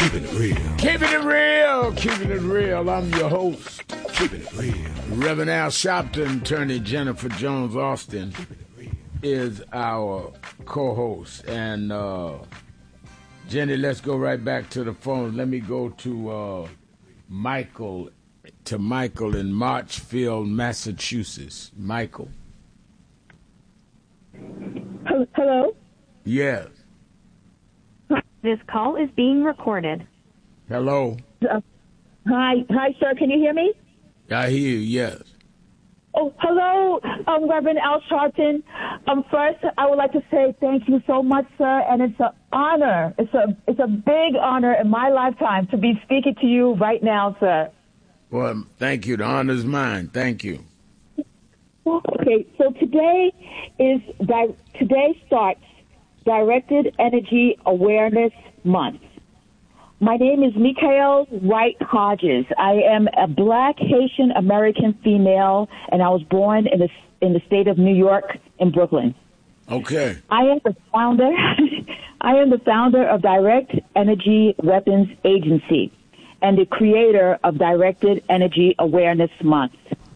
Keeping it real. Keeping it real. Keeping it real. I'm your host. Keeping it real. Reverend Al Sharpton, attorney Jennifer Jones Austin is our co-host. And Jenny, let's go right back to the phone. Let me go to Michael in Marshfield, Massachusetts. Michael. Hello? Yes. This call is being recorded. Hello. Hi, sir. Can you hear me? I hear you, yes. Oh, hello, Reverend Al Sharpton. First, I would like to say thank you so much, sir, and it's an honor. It's a big honor in my lifetime to be speaking to you right now, sir. Well, thank you. The honor's mine. Thank you. Okay, so today starts Directed Energy Awareness Month. My name is Mikhail Wright Hodges. I am a Black Haitian American female, and I was born in the state of New York in Brooklyn. Okay. I am the founder. I am the founder of Direct Energy Weapons Agency and the creator of Directed Energy Awareness Month.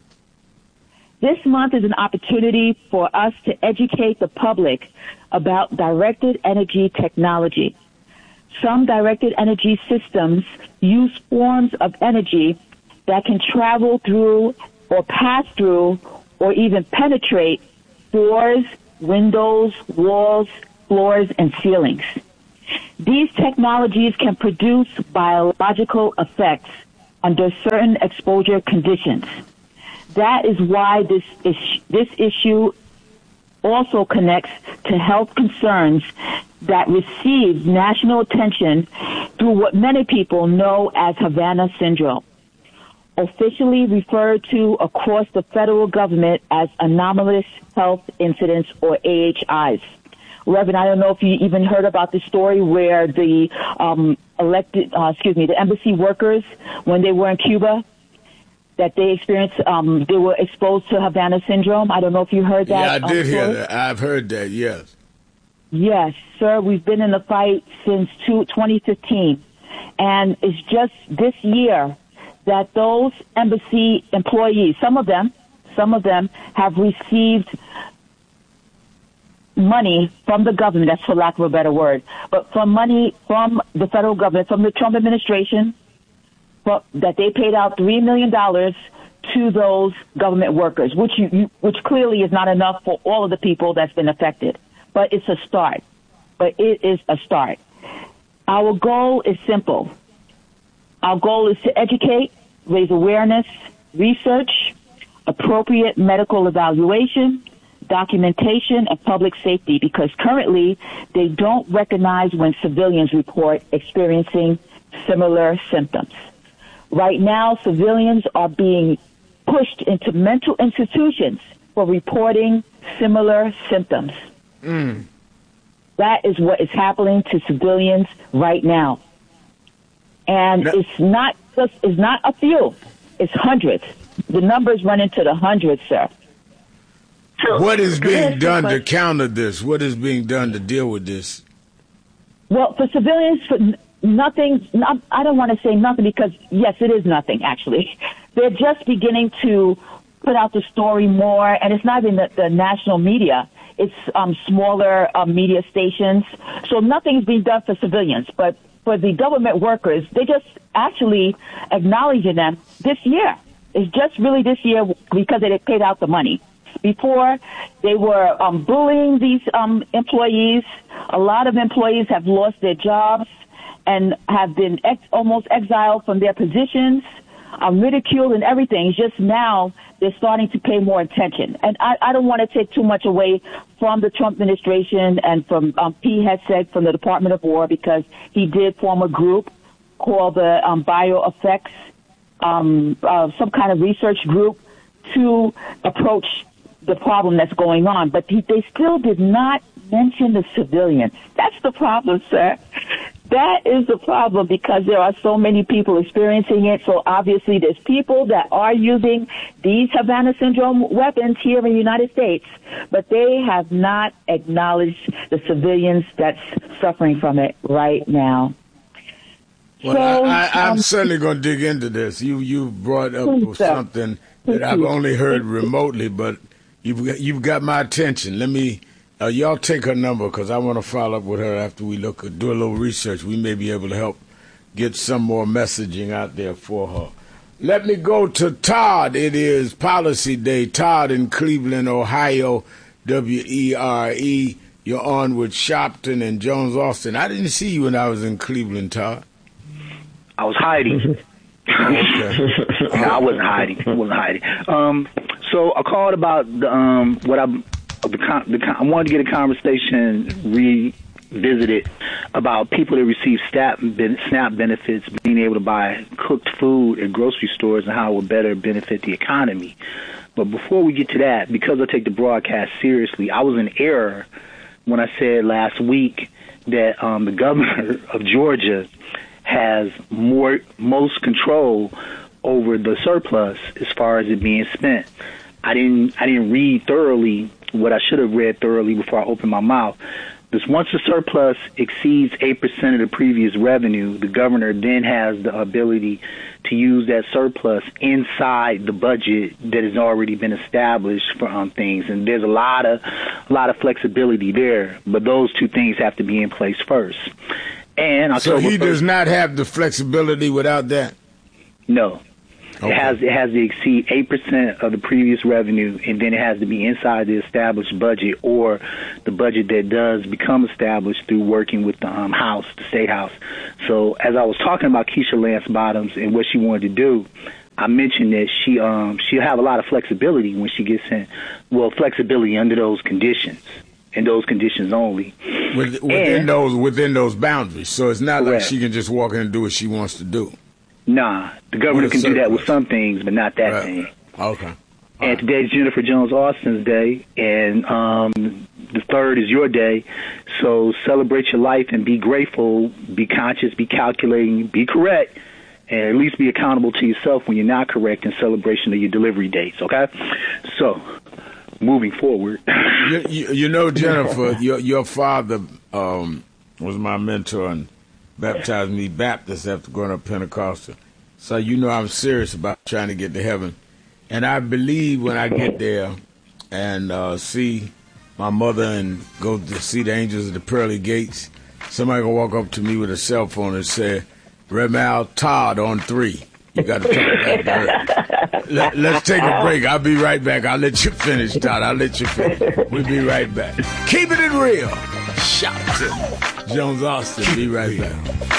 This month is an opportunity for us to educate the public about directed energy technology. Some directed energy systems use forms of energy that can travel through or pass through or even penetrate doors, windows, walls, floors, and ceilings. These technologies can produce biological effects under certain exposure conditions. That is why this issue also connects to health concerns that receive national attention through what many people know as Havana Syndrome, officially referred to across the federal government as Anomalous Health Incidents, or AHIs. Reverend, I don't know if you even heard about the story where the the embassy workers, when they were in Cuba, that they experienced, they were exposed to Havana Syndrome. I don't know if you heard that. Yeah, I did hear story. that. I've heard that, yes. Yes, sir. We've been in the fight since 2015. And it's just this year that those embassy employees, some of them have received money from the government, that's for lack of a better word, but from money from the federal government, from the Trump administration, that they paid out $3 million to those government workers, which clearly is not enough for all of the people that's been affected. But it's a start. It is a start. Our goal is simple. Our goal is to educate, raise awareness, research, appropriate medical evaluation, documentation, and public safety, because currently they don't recognize when civilians report experiencing similar symptoms. Right now, civilians are being pushed into mental institutions for reporting similar symptoms. That is what is happening to civilians right now. And it's not a few, it's hundreds. The numbers run into the hundreds, sir. What is being done to counter this? What is being done to deal with this? Well, for civilians, nothing. I don't want to say nothing because, yes, it is nothing, actually. They're just beginning to put out the story more, and it's not even the national media. It's smaller media stations. So nothing's being done for civilians. But for the government workers, they just actually acknowledging them this year. It's just really this year because they paid out the money. Before, they were bullying these employees. A lot of employees have lost their jobs and have been almost exiled from their positions, ridiculed and everything. It's just now they're starting to pay more attention. And I don't want to take too much away from the Trump administration and from Pete Hegseth from the Department of War, because he did form a group called the Bioeffects, some kind of research group to approach the problem that's going on. But they still did not mention the civilians. That's the problem, sir. That is the problem, because there are so many people experiencing it. So obviously there's people that are using these Havana Syndrome weapons here in the United States, but they have not acknowledged the civilians that's suffering from it right now. Well, I'm certainly going to dig into this. You brought up something that I've only heard remotely, but you've got my attention. Let me y'all take her number because I want to follow up with her after we do a little research. We may be able to help get some more messaging out there for her. Let me go to Todd. It is Policy Day. Todd in Cleveland, Ohio, WERE. You're on with Shopton and Jones Austin. I didn't see you when I was in Cleveland, Todd. I was hiding. Okay. No, I wasn't hiding. So I called about I wanted to get a conversation revisited about people that receive SNAP benefits being able to buy cooked food at grocery stores and how it would better benefit the economy. But before we get to that, because I take the broadcast seriously, I was in error when I said last week that the governor of Georgia has most control over the surplus as far as it being spent. I didn't read thoroughly what I should have read thoroughly before I opened my mouth. Because once the surplus exceeds 8% of the previous revenue, the governor then has the ability to use that surplus inside the budget that has already been established for things. And there's a lot of flexibility there, but those two things have to be in place first. And so he does not have the flexibility without that? No. Okay. It has to exceed 8% of the previous revenue, and then it has to be inside the established budget or the budget that does become established through working with the House, the State House. So as I was talking about Keisha Lance Bottoms and what she wanted to do, I mentioned that she'll have a lot of flexibility when she gets in. Well, flexibility under those conditions. And those conditions only. Within those boundaries. So it's not correct. Like she can just walk in and do what she wants to do. Nah, the governor can do that with some things, but not that thing. Okay. And today's Jennifer Jones Austin's day, and the 3rd is your day. So celebrate your life and be grateful, be conscious, be calculating, be correct, and at least be accountable to yourself when you're not correct in celebration of your delivery dates, okay? So, moving forward. You know, Jennifer, your father was my mentor and baptized me Baptist after growing up Pentecostal. So you know I'm serious about trying to get to heaven. And I believe when I get there and see my mother and go to see the angels at the pearly gates, somebody will walk up to me with a cell phone and say, Remal Todd on 3. You got to talk back to her. Let's take a break. I'll be right back. I'll let you finish, Todd. I'll let you finish. We'll be right back. Keep it real. Shout to Jones Austin. Be right back.